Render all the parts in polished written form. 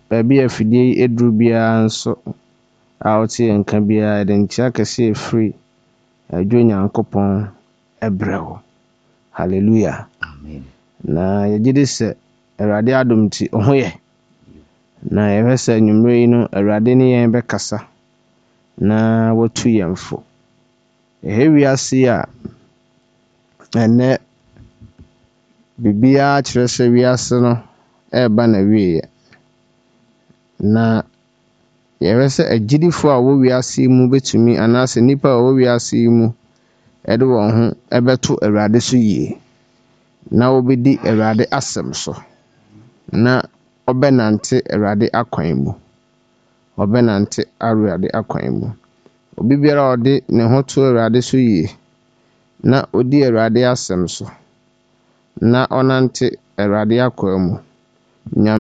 baabi afidie eduru biara nso a wote nka biara de nkyia kɛse free adwo Nyankopɔn ebrɛwo. Hallelujah. Amen. Na yɛgye sɛ Awurade adom ti ho yɛ. Na yɛhwɛ sɛ nnwumre yi no Awurade ne yɛn bɛkasa na watu yɛn fo. Wiase a ɛnɛ bibia kyerɛ sɛ wiase no ɛba na wie. Na yɛhwɛ sɛ agyidifo a wɔ wiase mu betumi anaasɛ nipa a wɔ wiase mu ɛde wɔn ho ɛbɛto Awurade so yie. Na wobɛdi Awurade asɛm so. Na ɔbɛnante Awurade akwan mu. Ɔbɛnante Awurade akwan mu. Obi biara a ɔde ne ho to Awurade so yie. Na odi Awurade asɛm so. Na ɔnante Awurade akwan mu. Na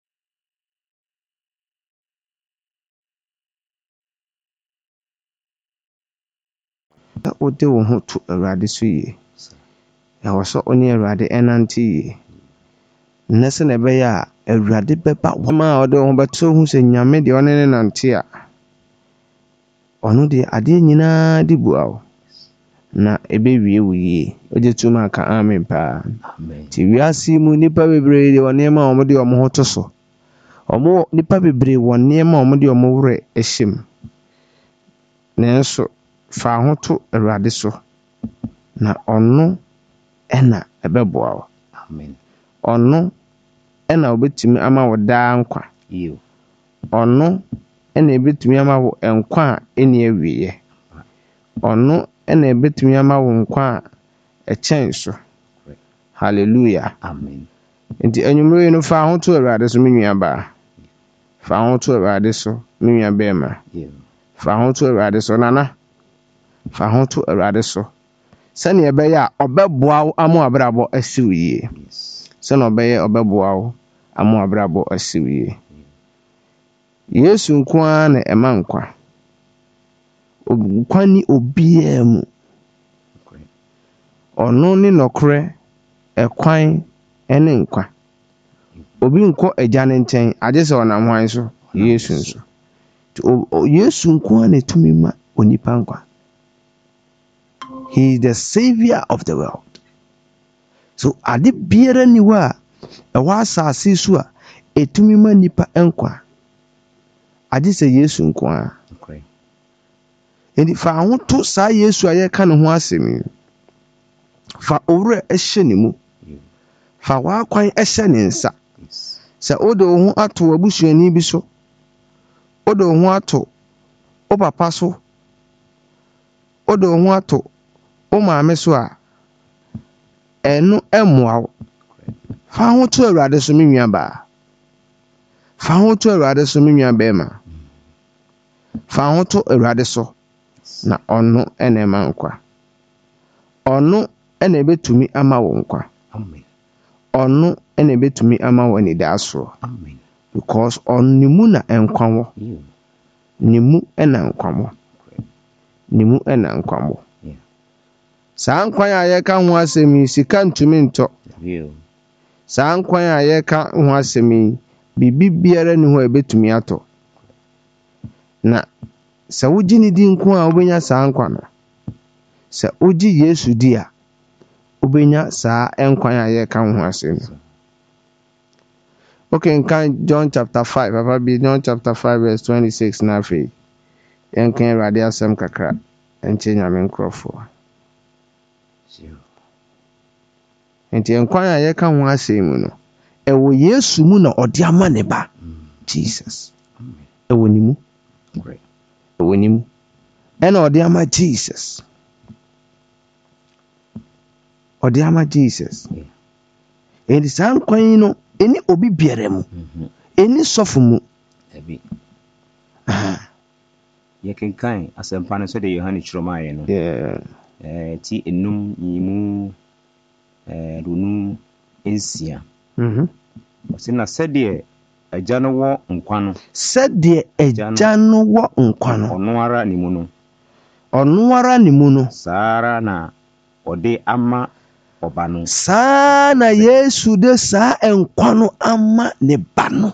ɔde wo ho to Awurade so yie. Ɛwɔ sɛ ɔne Awurade ɛnante yie. Nnɛsɛ na ɛbɛyɛ a Awurade bɛba wɔma a ɔde ho bɛto ho sɛ Nyame deɛ ɔne ne nante a ɔno deɛ adeɛ nyinaa de bua wo. Na ɛbɛwie wo yie. Ɔgye to ma ka amen paa. Ti wiase mu nipa bebree de nneɛma a wɔde wɔn ho to so. Nipa bebree wɔ nneɛma a wɔde wɔn werɛ ɛhyɛm. Nanso fa ho to Awurade so. Na ɔno ɛna ɛbɛboa wo. Amen. Ɔno ɛna obetumi ama wo daa nkwa. Ɔno ɛna ebetumi ama wo nkwa a ɛne awie. Ɔno ɛna ebetumi ama wo nkwa a ɛkyɛn so. Hallelujah. Amen. Nti anwumre no fa ho to Awurade so me nua ba. Fa ho to Awurade so me nua bɛma. Fa ho to Awurade so nana. Fa ho to Awurade so. Sɛnea ɛbɛyɛ a ɔbɛboa wo ama abrabɔ asiw yie. Sɛnea ɔbɛboa wo ama abrabɔ asiw yie. Yesu nko ara na ɛma nkwa. Nkwa ni obiara mu. Ɔno ne nɔkorɛ, ɛkwan ɛne nkwa. Obi nkɔ agya ne nkyɛn, agye sɛ ɔnam hwan so? Yesu nso. Yesu nko ara na etumi ma onipa nkwa. He is the savior of the world. So ade biara ni hɔ a ɛwɔ asase so a etumi ma nipa nkwa. Agye sɛ Yesu nko ara. Enti fa ho to saa Yesu a yɛka ne ho asɛm yi. Fa owurɛ ɛhyɛ ne mu. Fa wakwan ɛhyɛ ne nsa. Sɛ wode wo ho ato w'abusuani bi so. Wode wo ho ato wo papa so. Wode wo ho ato wo maame so a ɛno ɛmmoa wo. Fa ho to Awurade so me nua baa. Fa ho to Awurade so me nua bɛma. Fa ho to Awurade so na ɔno ɛna ɛma nkwa. Ɔno ɛna ebetumi ama wo nkwa. Amen. Ɔno ɛna ebetumi ama wo anidaasoro. Amen. Because ɔno mu na nkwa wɔ. Ne mu ɛna nkwa wɔ. Ne mu ɛna nkwa wɔ. Saa nkwan a yɛka ho asɛm yi sika ntumi ntɔ. Saa nkwan a yɛka ho asɛm yi bibi biara ni hɔ a ebetumi atɔ. Na sɛ wogye ne di nko a wobenya saa nkwa no. Sɛ wogye Yesu di a wobenya saa nkwan a yɛka ho asɛm yi. Okay, in John chapter 5, Papa B, John chapter 5 verse 26 na afei. Yɛnka Awurade asɛm kakra ɛnkyɛ Nyame nkurɔfoɔ. Enti nkwan a yɛka ho asɛm mu no, ɛwɔ Yesu mu na ɔde ama ne ba Jesus. Ɛwɔ ne mu. Ɛwɔ ne mu. Ɛna ɔde ama Jesus. Ɔde ama Jesus. Enti saa nkwan yi no eni obi biara mu. Eni sɔfo mu. Yɛkenkan asɛmpa no so de Yohane kyerɛma yɛ no. Ti enum yimu runu ensia. Ɔsɛ na sɛdeɛ agya no wɔ nkwa no. Sɛdeɛ agya no wɔ nkwa no. Ɔno ara ne mu no. Ɔno ara ne mu no. Saa ara na ɔde ama ɔba no. Saa na Yesu de saa nkwa no ama ne ba no.